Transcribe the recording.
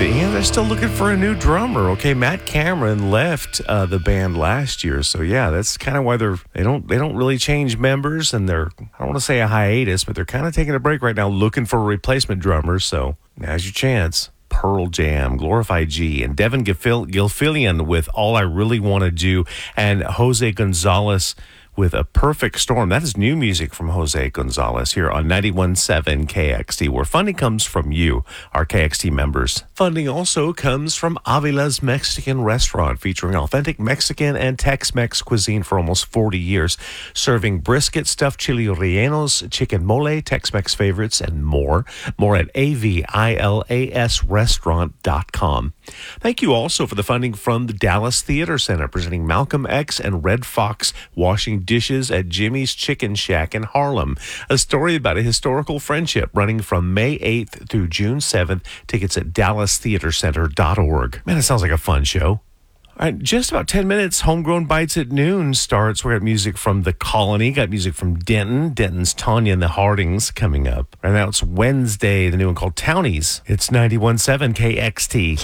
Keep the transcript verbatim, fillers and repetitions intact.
yeah, they're still looking for a new drummer. Okay, Matt Cameron left uh, the band last year, so yeah, that's kind of why they're they don't they don't really change members, and they're I don't want to say a hiatus, but they're kind of taking a break right now, looking for a replacement drummer. So now's your chance. Pearl Jam, Glorify G, and Devin Gilfil- Gilfillian with All I Really Want to Do, and Jose Gonzalez with A Perfect Storm. That is new music from Jose Gonzalez here on ninety-one point seven K X T, where funding comes from you, our K X T members. Funding also comes from Avila's Mexican Restaurant, featuring authentic Mexican and Tex-Mex cuisine for almost forty years, serving brisket, stuffed chili rellenos, chicken mole, Tex-Mex favorites, and more. More at A V I L A S restaurant dot com. Thank you also for the funding from the Dallas Theater Center, presenting Malcolm X and Red Fox washing dishes at Jimmy's Chicken Shack in Harlem. A story about a historical friendship running from May eighth through June seventh. Tickets at dallas theater center dot org. Man, it sounds like a fun show. All right, just about ten minutes. Homegrown Bites at noon starts. We got music from The Colony, got music from Denton. Denton's Tanya and the Hardings coming up. Right now it's Wednesday, the new one called Townies. It's ninety-one point seven K X T.